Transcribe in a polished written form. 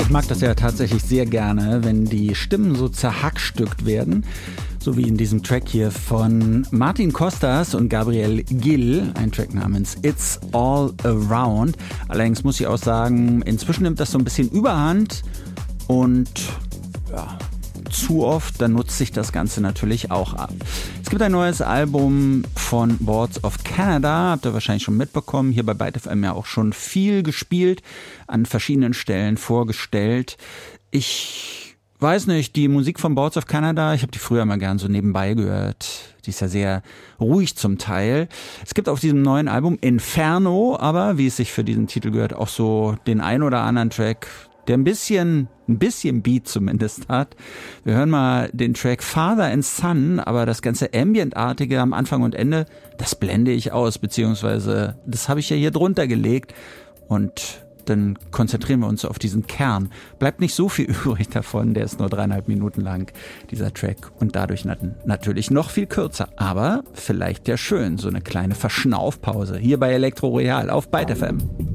Ich mag das ja tatsächlich sehr gerne, wenn die Stimmen so zerhackstückt werden. So wie in diesem Track hier von Martin Costas und Gabriel Gil, ein Track namens It's All Around. Allerdings muss ich auch sagen, inzwischen nimmt das so ein bisschen Überhand und ja, zu oft, dann nutzt sich das Ganze natürlich auch ab. Es gibt ein neues Album von Boards of Canada, habt ihr wahrscheinlich schon mitbekommen, hier bei Byte FM ja auch schon viel gespielt, an verschiedenen Stellen vorgestellt. Ich weiß nicht, die Musik von Boards of Canada, ich habe die früher mal gern so nebenbei gehört. Die ist ja sehr ruhig zum Teil. Es gibt auf diesem neuen Album Inferno, aber wie es sich für diesen Titel gehört, auch so den ein oder anderen Track, der ein bisschen Beat zumindest hat. Wir hören mal den Track Father and Son, aber das ganze Ambient-artige am Anfang und Ende, das blende ich aus, beziehungsweise das habe ich ja hier drunter gelegt und dann konzentrieren wir uns auf diesen Kern. Bleibt nicht so viel übrig davon, der ist nur 3,5 Minuten lang, dieser Track, und dadurch natürlich noch viel kürzer, aber vielleicht ja schön, so eine kleine Verschnaufpause hier bei Elektro Royal auf Byte FM.